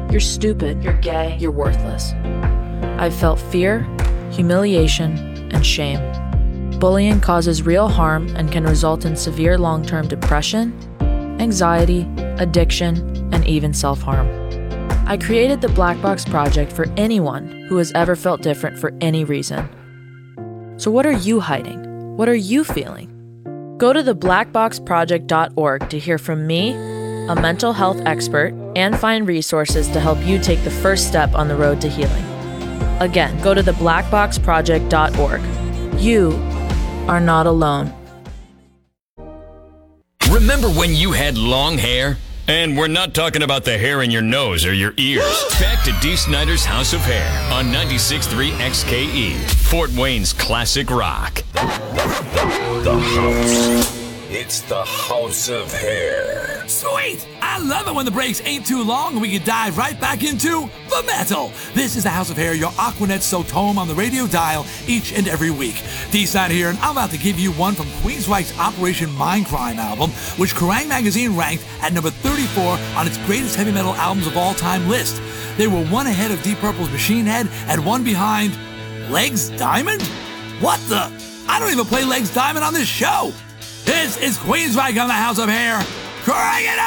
You're stupid. You're gay. You're worthless. I've felt fear, humiliation, and shame. Bullying causes real harm and can result in severe long-term depression, anxiety, addiction, and even self-harm. I created the Black Box Project for anyone who has ever felt different for any reason. So what are you hiding? What are you feeling? Go to theblackboxproject.org to hear from me, a mental health expert, and find resources to help you take the first step on the road to healing. Again, go to theblackboxproject.org. You are not alone. Remember when you had long hair? And we're not talking about the hair in your nose or your ears. Back to Dee Snider's House of Hair on 96.3 XKE, Fort Wayne's classic rock. The House. It's the House of Hair. Sweet! I love it when the breaks ain't too long and we can dive right back into the metal. This is the House of Hair, your Aquanet soaked home on the radio dial each and every week. Dee Snider here, and I'm about to give you one from Queensryche's Operation Mindcrime album, which Kerrang! Magazine ranked at number 34 on its greatest heavy metal albums of all time list. They were one ahead of Deep Purple's Machine Head and one behind Legs Diamond? What the? I don't even play Legs Diamond on this show. This is Queensryche on the House of Hair. Crank it up!